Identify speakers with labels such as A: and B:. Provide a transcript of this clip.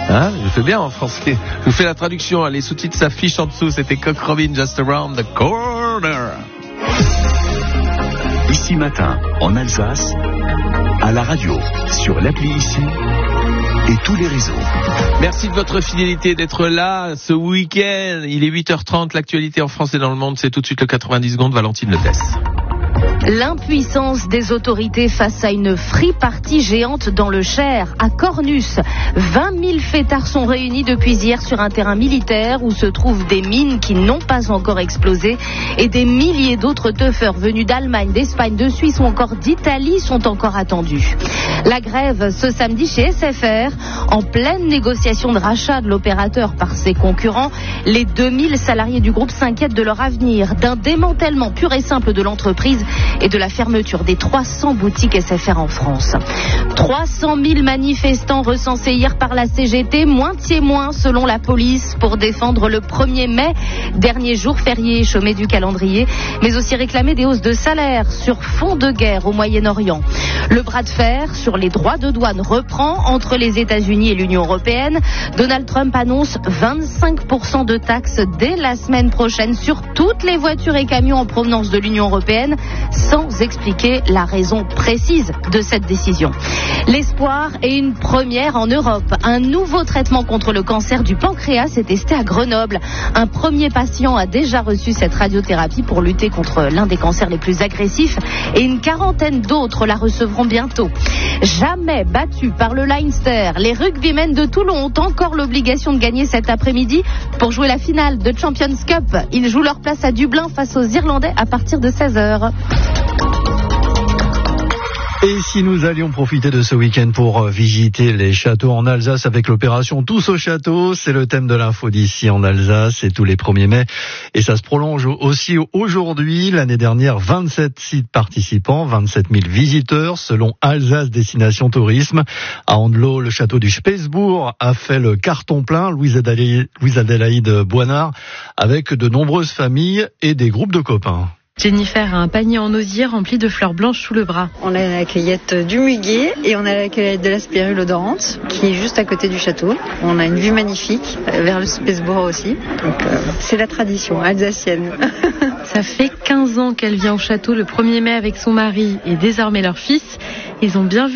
A: Hein, je fais bien en français. Je vous fais la traduction, les sous-titres s'affichent en dessous. C'était Cock Robin, Just Around the Corner.
B: Ici Matin, en Alsace, à la radio, sur l'appli Ici et tous les réseaux.
A: Merci de votre fidélité d'être là ce week-end. Il est 8h30, l'actualité en France et dans le monde, c'est tout de suite le 90 secondes, Valentine Ledesse.
C: L'impuissance des autorités face à une free-party géante dans le Cher, à Cornus. 20 000 fêtards sont réunis depuis hier sur un terrain militaire où se trouvent des mines qui n'ont pas encore explosé et des milliers d'autres teufeurs venus d'Allemagne, d'Espagne, de Suisse ou encore d'Italie sont encore attendus. La grève ce samedi chez SFR, en pleine négociation de rachat de l'opérateur par ses concurrents. Les 2000 salariés du groupe s'inquiètent de leur avenir, d'un démantèlement pur et simple de l'entreprise et de la fermeture des 300 boutiques SFR en France. 300 000 manifestants recensés hier par la CGT, moitié moins selon la police pour défendre le 1er mai, dernier jour férié chômé du calendrier, mais aussi réclamer des hausses de salaire sur fond de guerre au Moyen-Orient. Le bras de fer sur les droits de douane reprend entre les États-Unis et l'Union européenne. Donald Trump annonce 25% de taxes dès la semaine prochaine sur toutes les voitures et camions en provenance de l'Union européenne, sans expliquer la raison précise de cette décision. L'espoir est une première en Europe. Un nouveau traitement contre le cancer du pancréas est testé à Grenoble. Un premier patient a déjà reçu cette radiothérapie pour lutter contre l'un des cancers les plus agressifs et une quarantaine d'autres la recevront bientôt. Jamais battus par le Leinster, les rugbymen de Toulon ont encore l'obligation de gagner cet après-midi pour jouer la finale de Champions Cup. Ils jouent leur place à Dublin face aux Irlandais à partir de 16h.
D: Et si nous allions profiter de ce week-end pour visiter les châteaux en Alsace avec l'opération Tous au château, c'est le thème de l'info d'ici en Alsace, c'est tous les 1er mai. Et ça se prolonge aussi aujourd'hui. L'année dernière, 27 sites participants, 27 000 visiteurs selon Alsace Destination Tourisme. À Andelot, le château du Spesbourg a fait le carton plein, Louise Adélaïde Boinard, avec de nombreuses familles et des groupes de copains.
E: Jennifer a un panier en osier rempli de fleurs blanches sous le bras.
F: On a la cueillette du muguet et on a la cueillette de la spirule odorante qui est juste à côté du château. On a une vue magnifique vers le Spesbourg aussi. Donc c'est la tradition alsacienne.
E: Ça fait 15 ans qu'elle vient au château le 1er mai avec son mari et désormais leur fils. Ils ont bien vu